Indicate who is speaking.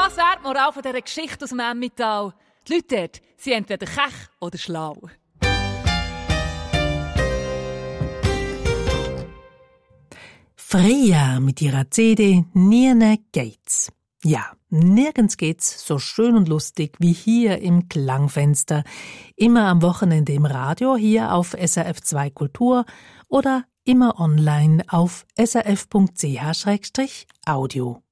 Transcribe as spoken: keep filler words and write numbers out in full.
Speaker 1: Was wäre die Moral von dieser Geschichte aus dem Emmental? Die Leute dort sind entweder kech oder schlau.
Speaker 2: Freya mit ihrer C D Nierne geht's. Ja, nirgends geht's so schön und lustig wie hier im Klangfenster. Immer am Wochenende im Radio hier auf S R F zwei Kultur oder immer online auf s r f punkt c h slash audio.